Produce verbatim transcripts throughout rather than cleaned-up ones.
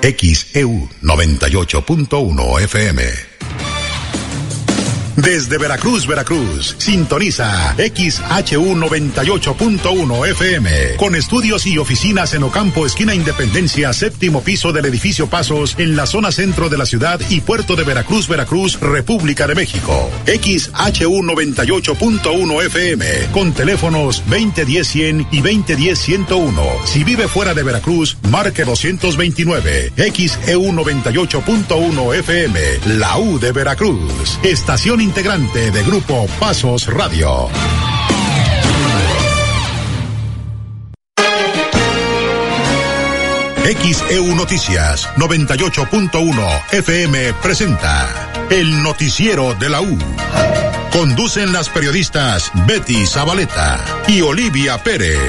X E U noventa y ocho punto uno F M. Desde Veracruz, Veracruz, sintoniza X H U noventa y ocho punto uno F M, con estudios y oficinas en Ocampo, esquina Independencia, séptimo piso del edificio Pasos, en la zona centro de la ciudad y puerto de Veracruz, Veracruz, República de México. X H U noventa y ocho punto uno F M, con teléfonos veinte diez cien y veinte diez ciento uno. Si vive fuera de Veracruz, marque doscientos veintinueve. X E U noventa y ocho punto uno F M, la U de Veracruz. Estación integrante de Grupo Pasos Radio. X E U Noticias noventa y ocho punto uno F M presenta el noticiero de la U. Conducen las periodistas Betty Zabaleta y Olivia Pérez.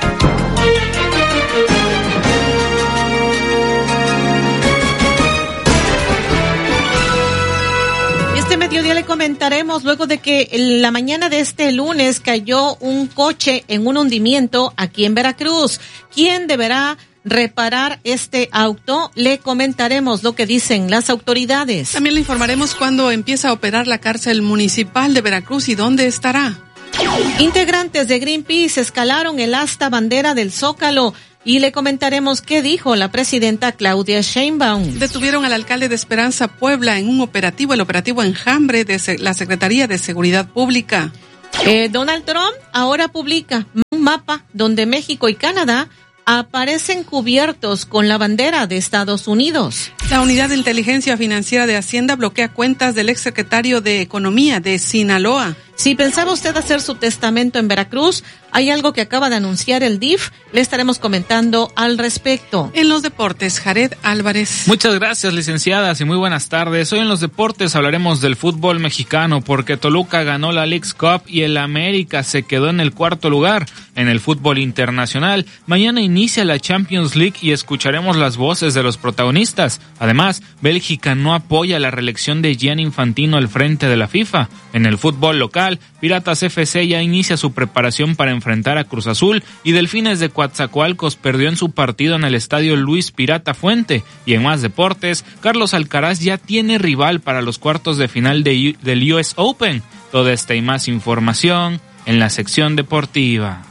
Este mediodía le comentaremos, luego de que en la mañana de este lunes cayó un coche en un hundimiento aquí en Veracruz. ¿Quién deberá reparar este auto? Le comentaremos lo que dicen las autoridades. También le informaremos cuándo empieza a operar la cárcel municipal de Veracruz y dónde estará. Integrantes de Greenpeace escalaron el asta bandera del Zócalo. Y le comentaremos qué dijo la presidenta Claudia Sheinbaum. Detuvieron al alcalde de Esperanza, Puebla, en un operativo, el operativo Enjambre de la Secretaría de Seguridad Pública. Eh, Donald Trump ahora publica un mapa donde México y Canadá aparecen cubiertos con la bandera de Estados Unidos. La Unidad de Inteligencia Financiera de Hacienda bloquea cuentas del exsecretario de Economía de Sinaloa. Si pensaba usted hacer su testamento en Veracruz, hay algo que acaba de anunciar el D I F, le estaremos comentando al respecto. En los deportes, Jared Álvarez. Muchas gracias, licenciadas, y muy buenas tardes. Hoy en los deportes hablaremos del fútbol mexicano, porque Toluca ganó la Leagues Cup y el América se quedó en el cuarto lugar. En el fútbol internacional, mañana inicia la Champions League y escucharemos las voces de los protagonistas. Además, Bélgica no apoya la reelección de Gianni Infantino al frente de la FIFA. En el fútbol local, Piratas F C ya inicia su preparación para enfrentar a Cruz Azul y Delfines de Coatzacoalcos perdió en su partido en el estadio Luis Pirata Fuente. Y en más deportes, Carlos Alcaraz ya tiene rival para los cuartos de final de, del U S Open. Toda esta y más información en la sección deportiva.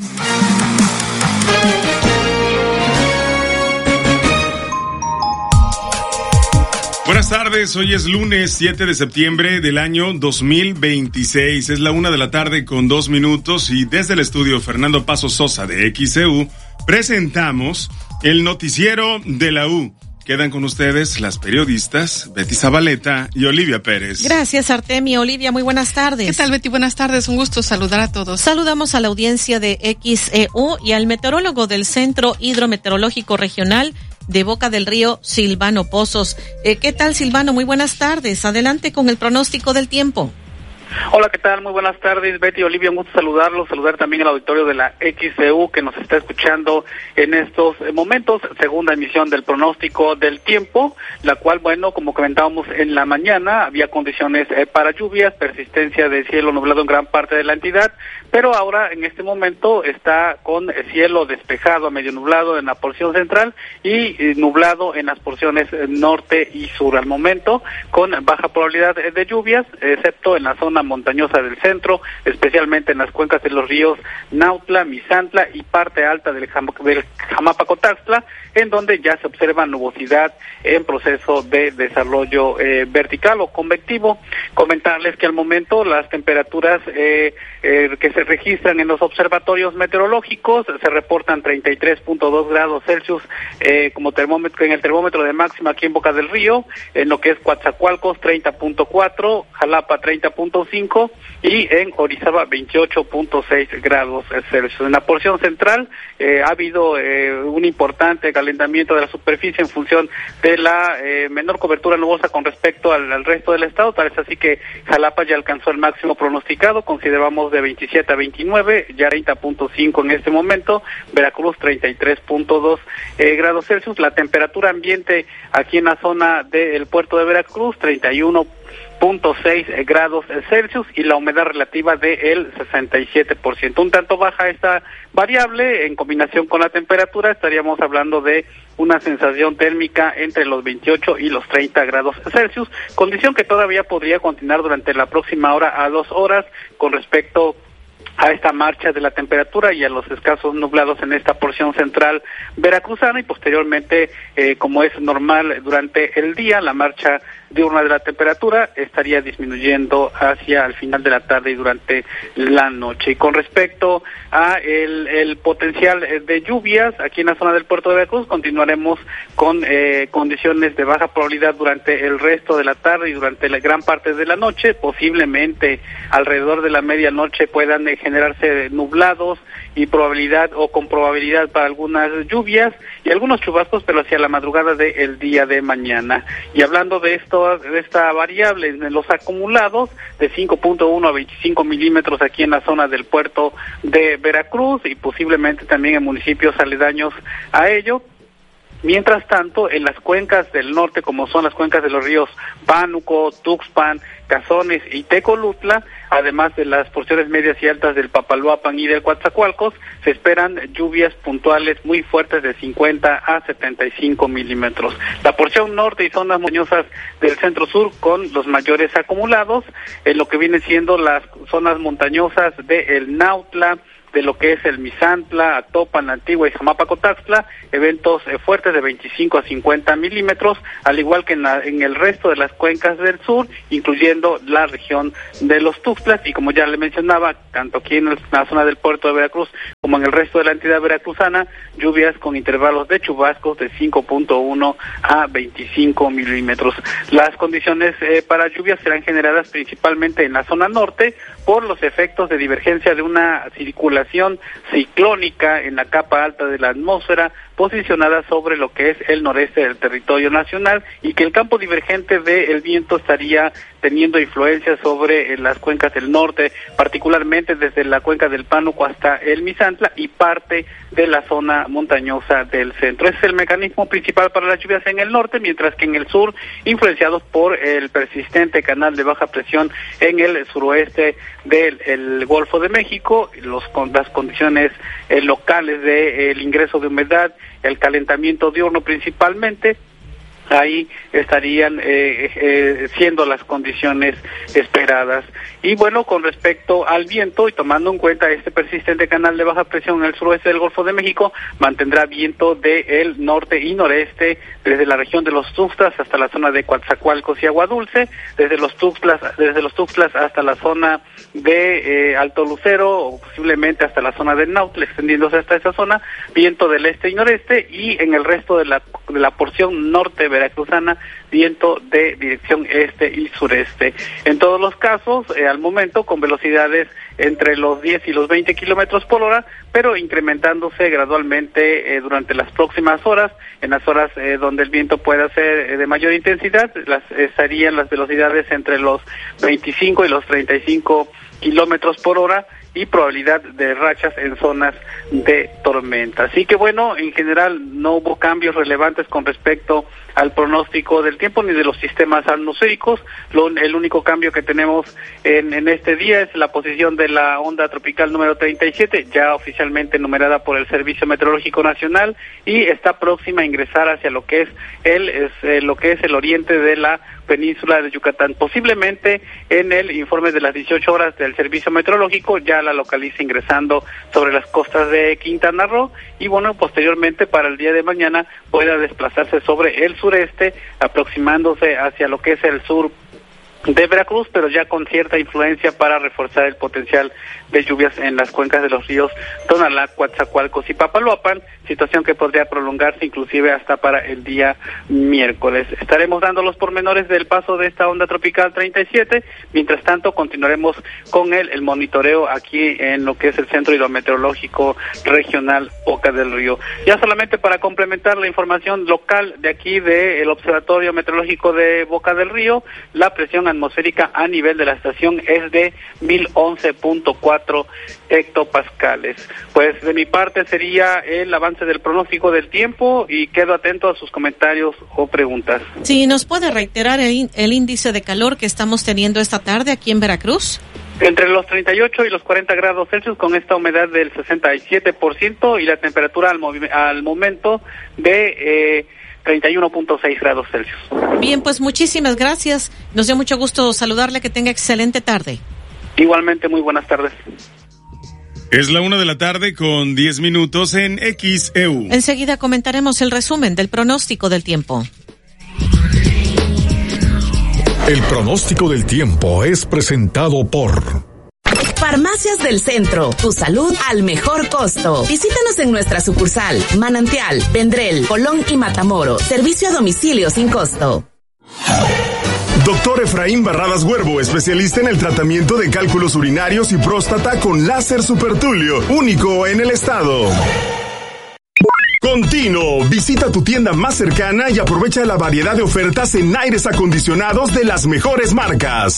Buenas tardes, hoy es lunes siete de septiembre del año dos mil veintiséis, es la una de la tarde con dos minutos y desde el estudio Fernando Paso Sosa de X E U presentamos el noticiero de la U. Quedan con ustedes las periodistas Betty Zabaleta y Olivia Pérez. Gracias, Artemio. Olivia, muy buenas tardes. ¿Qué tal, Betty? Buenas tardes, un gusto saludar a todos. Saludamos a la audiencia de X E U y al meteorólogo del Centro Hidrometeorológico Regional de Boca del Río, Silvano Pozos. Eh, ¿Qué tal, Silvano? Muy buenas tardes. Adelante con el pronóstico del tiempo. Hola, ¿qué tal? Muy buenas tardes, Betty y Olivia, un gusto saludarlos, saludar también al auditorio de la X E U que nos está escuchando en estos momentos, segunda emisión del pronóstico del tiempo, la cual, bueno, como comentábamos en la mañana, había condiciones eh, para lluvias, persistencia de cielo nublado en gran parte de la entidad, pero ahora en este momento está con cielo despejado a medio nublado en la porción central y eh, nublado en las porciones norte y sur al momento, con baja probabilidad de lluvias, excepto en la zona montañosa del centro, especialmente en las cuencas de los ríos Nautla, Misantla y parte alta del, Jam- del Jamapacotaxtla, en donde ya se observa nubosidad en proceso de desarrollo eh, vertical o convectivo. Comentarles que al momento las temperaturas eh, eh, que se registran en los observatorios meteorológicos se reportan treinta y tres punto dos grados Celsius eh, como termómetro en el termómetro de máxima aquí en Boca del Río, en lo que es Coatzacoalcos treinta punto cuatro, Jalapa treinta punto cinco y en Orizaba veintiocho punto seis grados Celsius. En la porción central eh, ha habido eh, un importante calentamiento de la superficie en función de la eh, menor cobertura nubosa con respecto al, al resto del estado, tal es así que Jalapa ya alcanzó el máximo pronosticado, consideramos de veintisiete a veintinueve, ya treinta punto cinco en este momento, Veracruz treinta y tres punto dos eh, grados Celsius, la temperatura ambiente aquí en la zona del puerto de Veracruz treinta y uno punto seis grados Celsius y la humedad relativa del sesenta y siete por ciento. Un tanto baja esta variable, en combinación con la temperatura estaríamos hablando de una sensación térmica entre los veintiocho y los treinta grados Celsius, condición que todavía podría continuar durante la próxima hora a dos horas con respecto a esta marcha de la temperatura y a los escasos nublados en esta porción central veracruzana, y posteriormente, eh, como es normal durante el día, la marcha diurna de la temperatura estaría disminuyendo hacia el final de la tarde y durante la noche. Y con respecto a el, el potencial de lluvias aquí en la zona del puerto de Veracruz, continuaremos con eh, condiciones de baja probabilidad durante el resto de la tarde y durante la gran parte de la noche. Posiblemente alrededor de la medianoche puedan eh, generarse nublados y probabilidad o con probabilidad para algunas lluvias y algunos chubascos, pero hacia la madrugada del día de mañana. Y hablando de esto, de esta variable, en los acumulados de cinco punto uno a veinticinco milímetros aquí en la zona del puerto de Veracruz y posiblemente también en municipios aledaños a ello. Mientras tanto, en las cuencas del norte, como son las cuencas de los ríos Pánuco, Tuxpan, Cazones y Tecolutla, además de las porciones medias y altas del Papaloapan y del Coatzacoalcos, se esperan lluvias puntuales muy fuertes de cincuenta a setenta y cinco milímetros. La porción norte y zonas montañosas del centro sur con los mayores acumulados, en lo que viene siendo las zonas montañosas de El Nautla, de lo que es el Misantla, Atopan, Antigua y Jamapacotaxtla, eventos eh, fuertes de veinticinco a cincuenta milímetros, al igual que en, la, en el resto de las cuencas del sur, incluyendo la región de los Tuxtlas, y como ya le mencionaba, tanto aquí en, el, en la zona del puerto de Veracruz como en el resto de la entidad veracruzana, lluvias con intervalos de chubascos de cinco punto uno a veinticinco milímetros. Las condiciones eh, para lluvias serán generadas principalmente en la zona norte por los efectos de divergencia de una circulación ciclónica en la capa alta de la atmósfera posicionada sobre lo que es el noreste del territorio nacional, y que el campo divergente del viento estaría teniendo influencia sobre eh, las cuencas del norte, particularmente desde la cuenca del Pánuco hasta el Misantla y parte de la zona montañosa del centro. Ese es el mecanismo principal para las lluvias en el norte, mientras que en el sur, influenciados por el persistente canal de baja presión en el suroeste del el Golfo de México, los con las condiciones eh, locales de eh, el ingreso de humedad, el calentamiento diurno principalmente, ahí estarían eh, eh, siendo las condiciones esperadas. Y bueno, con respecto al viento, y tomando en cuenta este persistente canal de baja presión en el suroeste del Golfo de México, mantendrá viento del norte y noreste desde la región de los Tuxtlas hasta la zona de Coatzacoalcos y Agua Dulce, desde los Tuxtlas, desde los Tuxtlas hasta la zona de eh, Alto Lucero, o posiblemente hasta la zona del Nautla, extendiéndose hasta esa zona, viento del este y noreste, y en el resto de la, de la porción norte veracruzana, viento de dirección este y sureste. En todos los casos, eh, al momento, con velocidades entre los diez y los veinte kilómetros por hora, pero incrementándose gradualmente eh, durante las próximas horas. En las horas eh, donde el viento pueda ser eh, de mayor intensidad, las estarían las velocidades entre los veinticinco y los treinta y cinco kilómetros por hora, y probabilidad de rachas en zonas de tormenta. Así que bueno, en general no hubo cambios relevantes con respecto al pronóstico del tiempo ni de los sistemas atmosféricos. Lo, el único cambio que tenemos en, en este día es la posición de la onda tropical número treinta y siete, ya oficialmente numerada por el Servicio Meteorológico Nacional, y está próxima a ingresar hacia lo que es el es, eh, lo que es el oriente de la península de Yucatán. Posiblemente en el informe de las dieciocho horas del Servicio Meteorológico ya la localiza ingresando sobre las costas de Quintana Roo, y bueno, posteriormente para el día de mañana pueda desplazarse sobre el sureste, aproximándose hacia lo que es el sur de Veracruz, pero ya con cierta influencia para reforzar el potencial de lluvias en las cuencas de los ríos Tonalá, Coatzacoalcos y Papaloapan, situación que podría prolongarse inclusive hasta para el día miércoles. Estaremos dando los pormenores del paso de esta onda tropical treinta y siete, mientras tanto continuaremos con el, el monitoreo aquí en lo que es el Centro Hidrometeorológico Regional Boca del Río. Ya solamente para complementar la información local de aquí del Observatorio Meteorológico de Boca del Río, la presión atmosférica a nivel de la estación es de mil once punto cuatro hectopascales. Pues de mi parte sería el avance del pronóstico del tiempo y quedo atento a sus comentarios o preguntas. Sí, ¿nos puede reiterar el, el índice de calor que estamos teniendo esta tarde aquí en Veracruz? Entre los treinta y ocho y los cuarenta grados Celsius, con esta humedad del sesenta y siete por ciento y la temperatura al, movi- al momento de eh, treinta y uno punto seis grados Celsius. Bien, pues muchísimas gracias. Nos dio mucho gusto saludarle. Que tenga excelente tarde. Igualmente, muy buenas tardes. Es la una de la tarde con diez minutos en X E U. Enseguida comentaremos el resumen del pronóstico del tiempo. El pronóstico del tiempo es presentado por Farmacias del Centro, tu salud al mejor costo. Visítanos en nuestra sucursal, Manantial, Vendrell, Colón y Matamoros. Servicio a domicilio sin costo. Doctor Efraín Barradas Huervo, especialista en el tratamiento de cálculos urinarios y próstata con láser supertulio, único en el estado. Continuo, visita tu tienda más cercana y aprovecha la variedad de ofertas en aires acondicionados de las mejores marcas.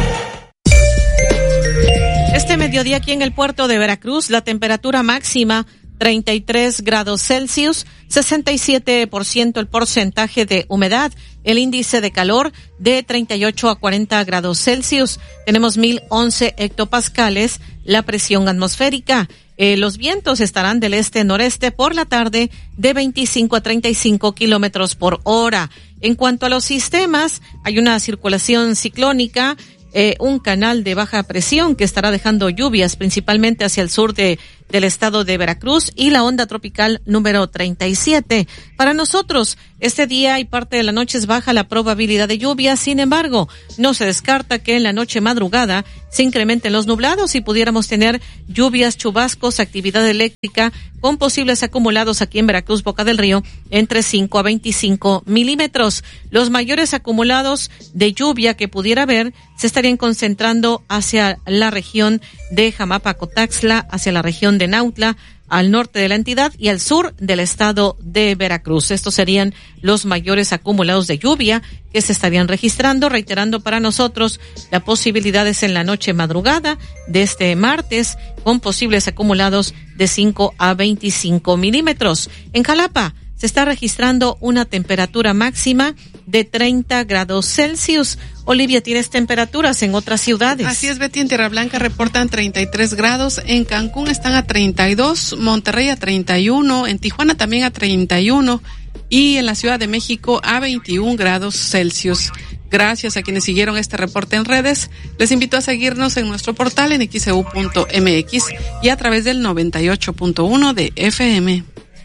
Este mediodía aquí en el puerto de Veracruz, la temperatura máxima treinta y tres grados Celsius, sesenta y siete por ciento el porcentaje de humedad, el índice de calor de treinta y ocho a cuarenta grados Celsius, tenemos mil once hectopascales, la presión atmosférica. Eh, los vientos estarán del este-noreste por la tarde de veinticinco a treinta y cinco kilómetros por hora. En cuanto a los sistemas, hay una circulación ciclónica, eh, un canal de baja presión que estará dejando lluvias principalmente hacia el sur de del estado de Veracruz y la onda tropical número treinta y siete. Para nosotros, este día y parte de la noche es baja la probabilidad de lluvia, sin embargo, no se descarta que en la noche madrugada se incrementen los nublados y pudiéramos tener lluvias, chubascos, actividad eléctrica con posibles acumulados aquí en Veracruz, Boca del Río, entre cinco a veinticinco milímetros. Los mayores acumulados de lluvia que pudiera haber se estarían concentrando hacia la región de Jamapa, Cotaxtla, hacia la región de Nautla, al norte de la entidad y al sur del estado de Veracruz. Estos serían los mayores acumulados de lluvia que se estarían registrando, reiterando para nosotros las posibilidades en la noche madrugada de este martes con posibles acumulados de cinco a veinticinco milímetros. En Jalapa se está registrando una temperatura máxima de treinta grados Celsius. Olivia, ¿tienes temperaturas en otras ciudades? Así es, Betty, en Tierra Blanca reportan treinta y tres grados, en Cancún están a treinta y dos, Monterrey a treinta y uno, en Tijuana también a treinta y uno y en la Ciudad de México a veintiún grados Celsius. Gracias a quienes siguieron este reporte en redes. Les invito a seguirnos en nuestro portal en x e u punto m x y a través del noventa y ocho punto uno de F M.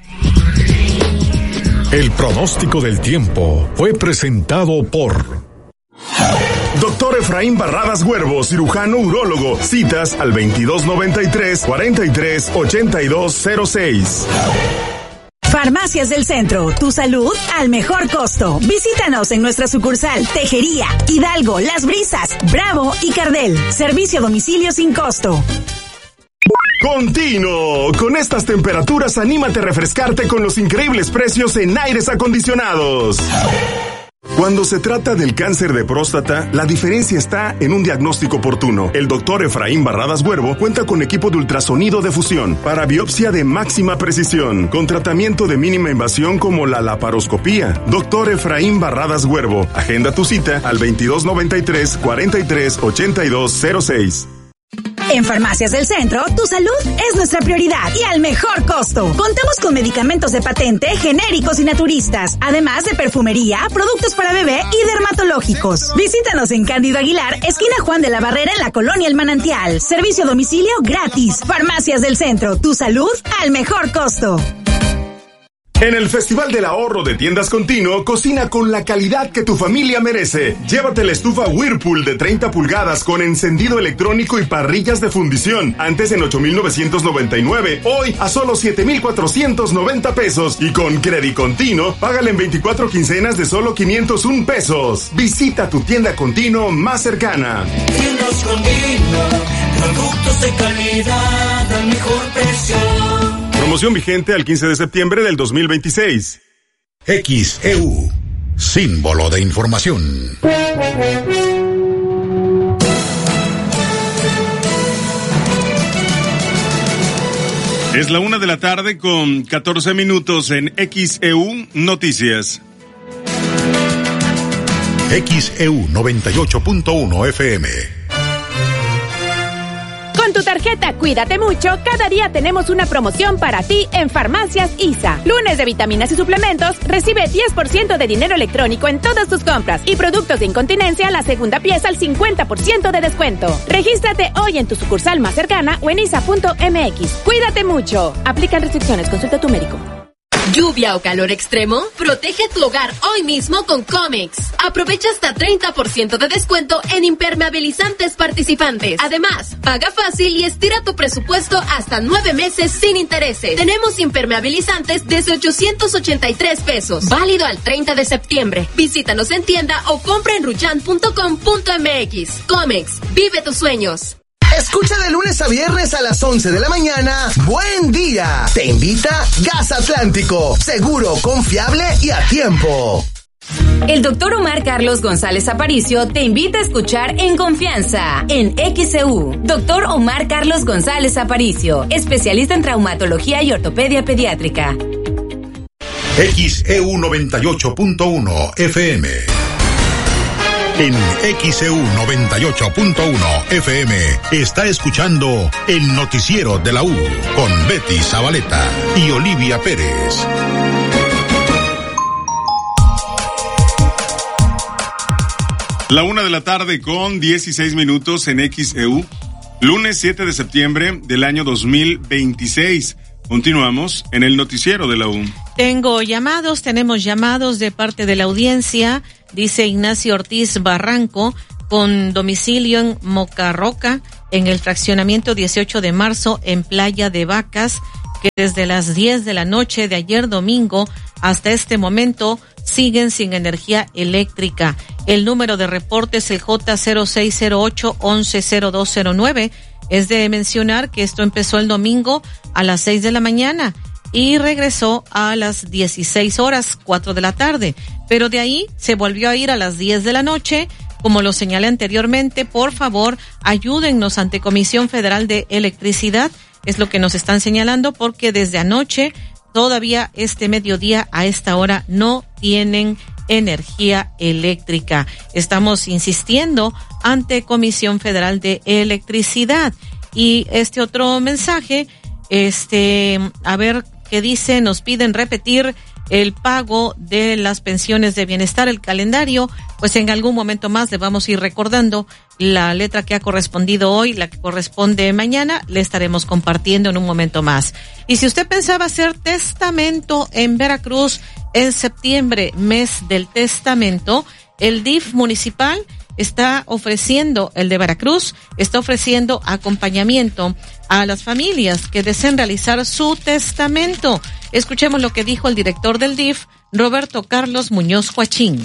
El pronóstico del tiempo fue presentado por Doctor Efraín Barradas Huervo, cirujano urólogo. Citas al veintidós noventa y tres, cuarenta y tres, ochenta y dos cero seis. Farmacias del Centro, tu salud al mejor costo. Visítanos en nuestra sucursal Tejería, Hidalgo, Las Brisas, Bravo y Cardel. Servicio a domicilio sin costo. Continuo, con estas temperaturas anímate a refrescarte con los increíbles precios en aires acondicionados. Cuando se trata del cáncer de próstata, la diferencia está en un diagnóstico oportuno. El doctor Efraín Barradas Huervo cuenta con equipo de ultrasonido de fusión para biopsia de máxima precisión, con tratamiento de mínima invasión como la laparoscopía. Doctor Efraín Barradas Huervo, agenda tu cita al veintidós noventa y tres, cuarenta y tres, ochenta y dos cero seis. En Farmacias del Centro, tu salud es nuestra prioridad y al mejor costo. Contamos con medicamentos de patente, genéricos y naturistas, además de perfumería, productos para bebé y dermatológicos. Visítanos en Cándido Aguilar, esquina Juan de la Barrera, en la colonia El Manantial. Servicio a domicilio gratis. Farmacias del Centro, tu salud al mejor costo. En el Festival del Ahorro de Tiendas Continuo, cocina con la calidad que tu familia merece. Llévate la estufa Whirlpool de treinta pulgadas con encendido electrónico y parrillas de fundición. Antes en ocho mil novecientos noventa y nueve, hoy a solo siete mil cuatrocientos noventa pesos. Y con Credit Continuo, págale en veinticuatro quincenas de solo quinientos un pesos. Visita tu tienda Continuo más cercana. Tiendas Continuo, productos de calidad al mejor precio. Promoción vigente al quince de septiembre del dos mil veintiséis. X E U, símbolo de información. Es la una de la tarde con catorce minutos en X E U Noticias. X E U noventa y ocho punto uno F M. Con tu tarjeta Cuídate Mucho, cada día tenemos una promoción para ti en Farmacias I S A. Lunes de vitaminas y suplementos, recibe diez por ciento de dinero electrónico en todas tus compras. Y productos de incontinencia, la segunda pieza al cincuenta por ciento de descuento. Regístrate hoy en tu sucursal más cercana o en isa punto m x. Cuídate mucho. Aplican restricciones, consulta a tu médico. ¿Lluvia o calor extremo? Protege tu hogar hoy mismo con Comex. Aprovecha hasta treinta por ciento de descuento en impermeabilizantes participantes. Además, paga fácil y estira tu presupuesto hasta nueve meses sin intereses. Tenemos impermeabilizantes desde ochocientos ochenta y tres pesos. Válido al treinta de septiembre. Visítanos en tienda o compra en ruyan punto com punto m x. Comex, vive tus sueños. Escucha de lunes a viernes a las once de la mañana. Buen día. Te invita Gas Atlántico. Seguro, confiable y a tiempo. El doctor Omar Carlos González Aparicio te invita a escuchar En Confianza en X E U. Doctor Omar Carlos González Aparicio, especialista en traumatología y ortopedia pediátrica. X E U noventa y ocho punto uno F M. En X E U noventa y ocho punto uno F M está escuchando el noticiero de la U con Betty Zabaleta y Olivia Pérez. La una de la tarde con dieciséis minutos en X E U, lunes siete de septiembre del año dos mil veintiséis. Continuamos en el noticiero de la U. Tengo llamados, tenemos llamados de parte de la audiencia. Dice Ignacio Ortiz Barranco, con domicilio en Mocarroca, en el fraccionamiento dieciocho de marzo, en Playa de Vacas, que desde las diez de la noche de ayer domingo hasta este momento siguen sin energía eléctrica. El número de reporte es el J cero seis cero ocho once cero dos cero nueve. Es de mencionar que esto empezó el domingo a las seis de la mañana y regresó a las dieciséis horas, cuatro de la tarde. Pero de ahí se volvió a ir a las diez de la noche. Como lo señalé anteriormente, por favor, ayúdennos ante Comisión Federal de Electricidad. Es lo que nos están señalando, porque desde anoche, todavía este mediodía, a esta hora, no tienen energía eléctrica. Estamos insistiendo ante Comisión Federal de Electricidad. Y este otro mensaje, este, a ver qué dice, nos piden repetir el pago de las pensiones de bienestar, el calendario. Pues en algún momento más le vamos a ir recordando la letra que ha correspondido hoy, la que corresponde mañana, le estaremos compartiendo en un momento más. Y si usted pensaba hacer testamento en Veracruz en septiembre, mes del testamento, el D I F municipal está ofreciendo, el de Veracruz, está ofreciendo acompañamiento a las familias que deseen realizar su testamento. Escuchemos lo que dijo el director del D I F, Roberto Carlos Muñoz Joachín.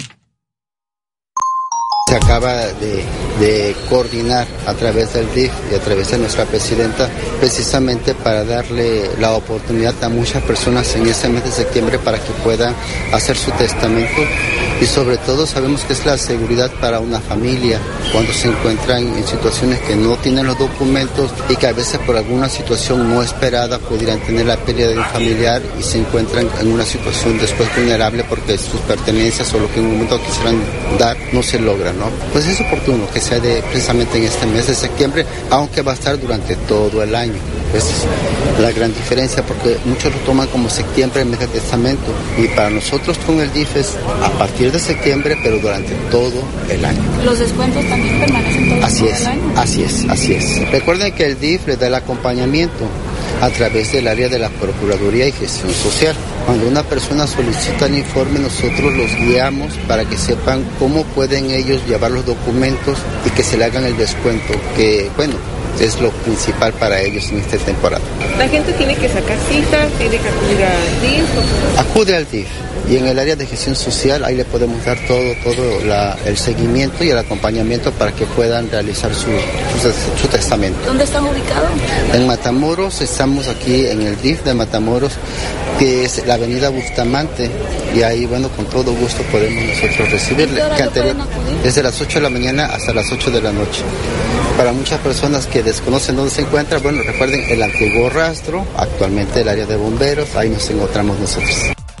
Se acaba de, de coordinar a través del D I F y a través de nuestra presidenta, precisamente para darle la oportunidad a muchas personas en este mes de septiembre para que puedan hacer su testamento. Y sobre todo sabemos que es la seguridad para una familia cuando se encuentran en situaciones que no tienen los documentos y que a veces por alguna situación no esperada pudieran tener la pérdida de un familiar y se encuentran en una situación después vulnerable porque sus pertenencias o lo que en un momento quisieran dar no se logra, ¿no? Pues es oportuno que sea de, precisamente en este mes de septiembre, aunque va a estar durante todo el año. Esa es la gran diferencia, porque muchos lo toman como septiembre, el mes de testamento, y para nosotros con el D I F es a partir de septiembre, pero durante todo el año. ¿Los descuentos también permanecen todo, así todo es, el año? Así es, así es. Recuerden que el D I F le da el acompañamiento a través del área de la Procuraduría y Gestión Social. Cuando una persona solicita el informe, nosotros los guiamos para que sepan cómo pueden ellos llevar los documentos y que se le hagan el descuento, que, bueno, es lo principal para ellos en esta temporada. ¿La gente tiene que sacar citas, tiene que acudir al D I F? Acude al D I F. Y en el área de gestión social, ahí le podemos dar todo, todo la, el seguimiento y el acompañamiento para que puedan realizar su, su, su testamento. ¿Dónde están ubicados? En Matamoros, estamos aquí en el D I F de Matamoros, que es la avenida Bustamante, y ahí, bueno, con todo gusto podemos nosotros recibirle. ¿Qué hora lo pueden acudir? Desde las ocho de la mañana hasta las ocho de la noche. Para muchas personas que desconocen dónde se encuentra, bueno, recuerden el antiguo rastro, actualmente el área de bomberos, ahí nos encontramos nosotros.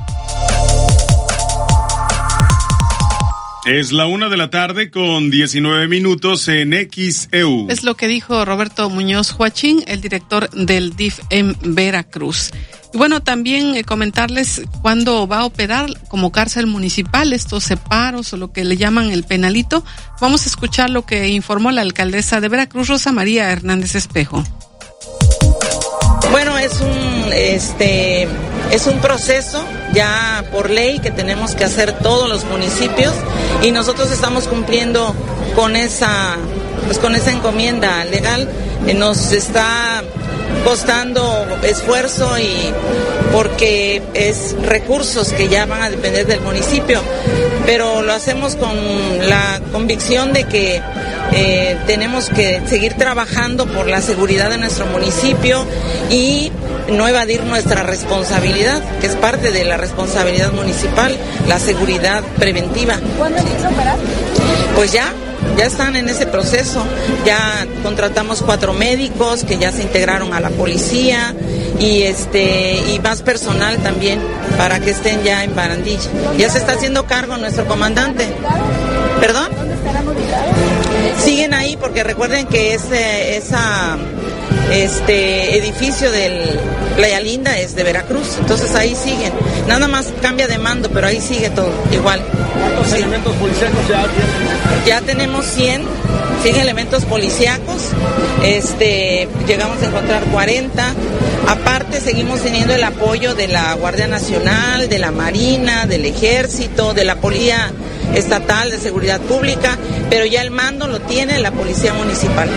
Es la una de la tarde con diecinueve minutos en X E U. Es lo que dijo Roberto Muñoz Joachín, el director del D I F en Veracruz. Y bueno, también eh, comentarles cuándo va a operar como cárcel municipal estos separos o lo que le llaman el penalito. Vamos a escuchar lo que informó la alcaldesa de Veracruz, Rosa María Hernández Espejo. Bueno, es un este es un proceso ya por ley que tenemos que hacer todos los municipios y nosotros estamos cumpliendo con esa pues con esa encomienda legal. Eh, nos está costando esfuerzo y porque es recursos que ya van a depender del municipio, pero lo hacemos con la convicción de que eh, tenemos que seguir trabajando por la seguridad de nuestro municipio y no evadir nuestra responsabilidad, que es parte de la responsabilidad municipal, la seguridad preventiva. ¿Cuándo empieza a operar? Pues ya. Ya están en ese proceso, ya contratamos cuatro médicos que ya se integraron a la policía y este y más personal también para que estén ya en Barandilla. Ya se está haciendo cargo nuestro comandante. ¿Perdón? ¿Dónde estarán ubicados? Siguen ahí porque recuerden que ese esa este edificio del Playa Linda es de Veracruz, entonces ahí siguen. Nada más cambia de mando, pero ahí sigue todo igual. ¿Cuántos sí. elementos policíacos ya tienen? Ya tenemos cien, cien elementos policíacos, este, llegamos a encontrar cuarenta, aparte seguimos teniendo el apoyo de la Guardia Nacional, de la Marina, del Ejército, de la Policía Estatal de Seguridad Pública, pero ya el mando lo tiene la Policía Municipal.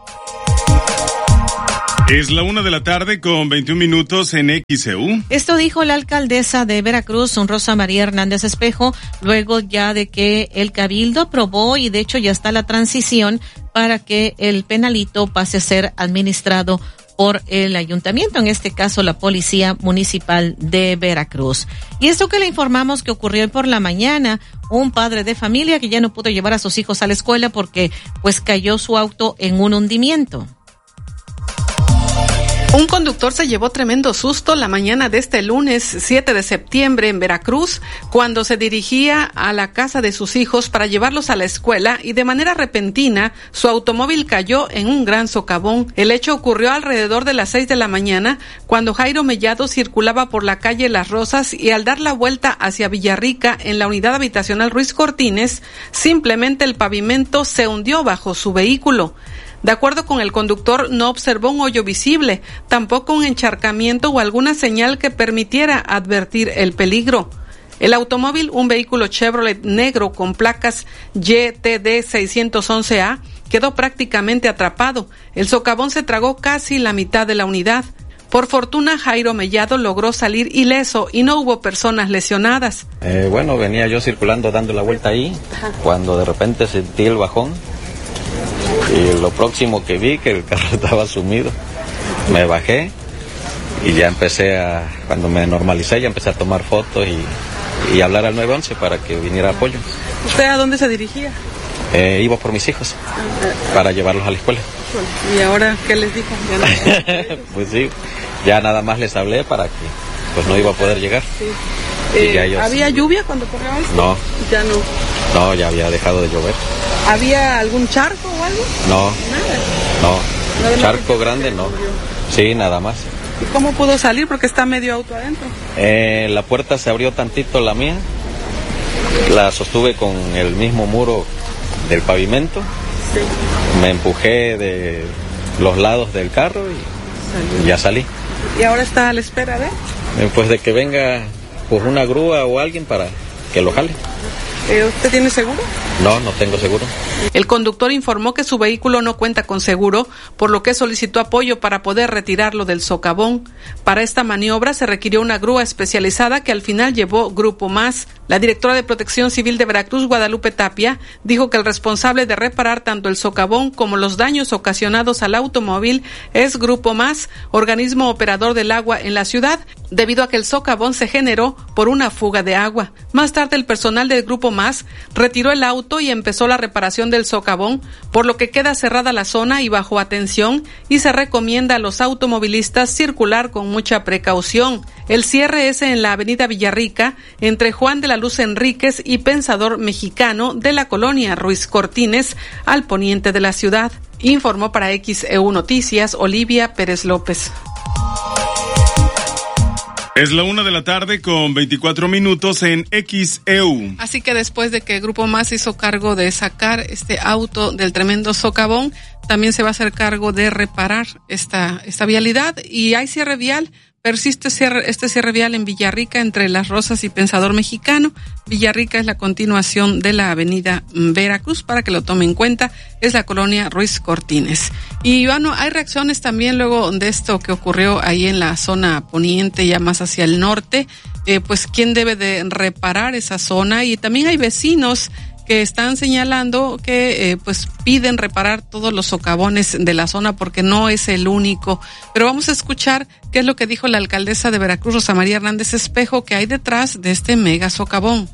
Es la una de la tarde con veintiún minutos en X E U. Esto dijo la alcaldesa de Veracruz, Rosa María Hernández Espejo, luego ya de que el Cabildo aprobó y de hecho ya está la transición para que el penalito pase a ser administrado por el ayuntamiento, en este caso la Policía Municipal de Veracruz. Y esto que le informamos que ocurrió hoy por la mañana, un padre de familia que ya no pudo llevar a sus hijos a la escuela porque pues cayó su auto en un hundimiento. Un conductor se llevó tremendo susto la mañana de este lunes siete de septiembre en Veracruz cuando se dirigía a la casa de sus hijos para llevarlos a la escuela y de manera repentina su automóvil cayó en un gran socavón. El hecho ocurrió alrededor de las seis de la mañana cuando Jairo Mellado circulaba por la calle Las Rosas y al dar la vuelta hacia Villarrica en la unidad habitacional Ruiz Cortines, simplemente el pavimento se hundió bajo su vehículo. De acuerdo con el conductor, no observó un hoyo visible, tampoco un encharcamiento o alguna señal que permitiera advertir el peligro. El automóvil, un vehículo Chevrolet negro con placas Y T D seiscientos once A, quedó prácticamente atrapado. El socavón se tragó casi la mitad de la unidad. Por fortuna, Jairo Mellado logró salir ileso y no hubo personas lesionadas. Eh, bueno, venía yo circulando dando la vuelta ahí, cuando de repente sentí el bajón. Y lo próximo que vi, que el carro estaba sumido, me bajé y ya empecé a, cuando me normalicé, ya empecé a tomar fotos y, y hablar al nueve once para que viniera apoyo. ¿Usted a dónde se dirigía? Eh, iba por mis hijos, para llevarlos a la escuela. ¿Y ahora qué les dijo? ¿Ya no? Pues sí, ya nada más les hablé para que pues no iba a poder llegar. Sí. Eh, ellos... ¿Había lluvia cuando corrió esto? No. Ya no. No, ya había dejado de llover. ¿Había algún charco o algo? No. Nada. No. ¿No charco grande? No. Sí, nada más. ¿Y cómo pudo salir? Porque está medio auto adentro. Eh, la puerta se abrió tantito, la mía. La sostuve con el mismo muro del pavimento. Sí. Me empujé de los lados del carro y Salud. ya salí. ¿Y ahora está a la espera de? Eh, pues de que venga pues una grúa o alguien para que lo jale. ¿Usted tiene seguro? No, no tengo seguro. El conductor informó que su vehículo no cuenta con seguro, por lo que solicitó apoyo para poder retirarlo del socavón. Para esta maniobra se requirió una grúa especializada que al final llevó Grupo Más La directora de Protección Civil de Veracruz, Guadalupe Tapia, dijo que el responsable de reparar tanto el socavón como los daños ocasionados al automóvil es Grupo Más, organismo operador del agua en la ciudad, debido a que el socavón se generó por una fuga de agua. Más tarde, el personal del Grupo Más retiró el auto y empezó la reparación del socavón, por lo que queda cerrada la zona y bajo atención, y se recomienda a los automovilistas circular con mucha precaución. El cierre es en la avenida Villarrica, entre Juan de la Luz Enríquez y Pensador Mexicano de la colonia Ruiz Cortines, al poniente de la ciudad. Informó para X E U Noticias Olivia Pérez López. Es la una de la tarde con veinticuatro minutos en X E U. Así que después de que el Grupo Más hizo cargo de sacar este auto del tremendo socavón, también se va a hacer cargo de reparar esta, esta vialidad, y hay cierre vial. Persiste cierre, este cierre vial en Villarrica entre Las Rosas y Pensador Mexicano. Villarrica es la continuación de la avenida Veracruz, para que lo tome en cuenta, es la colonia Ruiz Cortines. Y bueno, hay reacciones también luego de esto que ocurrió ahí en la zona poniente, ya más hacia el norte, eh, pues quién debe de reparar esa zona, y también hay vecinos que están señalando que eh, pues piden reparar todos los socavones de la zona porque no es el único. Pero vamos a escuchar qué es lo que dijo la alcaldesa de Veracruz, Rosa María Hernández Espejo, que hay detrás de este mega socavón.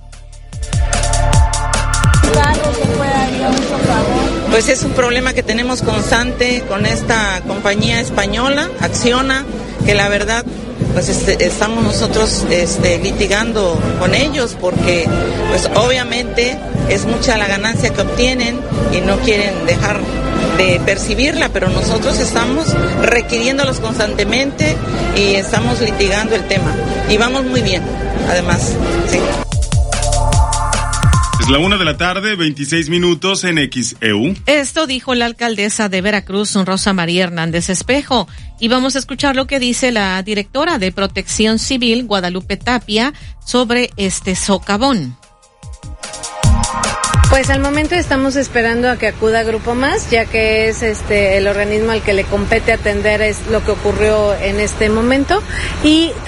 Pues es un problema que tenemos constante con esta compañía española, Acciona, que la verdad pues este, estamos nosotros este, litigando con ellos porque pues obviamente es mucha la ganancia que obtienen y no quieren dejar de percibirla, pero nosotros estamos requiriéndolos constantemente y estamos litigando el tema y vamos muy bien, además, sí. Es la una de la tarde, veintiséis minutos en X E U. Esto dijo la alcaldesa de Veracruz, Rosa María Hernández Espejo. Y vamos a escuchar lo que dice la directora de Protección Civil, Guadalupe Tapia, sobre este socavón. Pues al momento estamos esperando a que acuda Grupo Más, ya que es este el organismo al que le compete atender es lo que ocurrió en este momento, y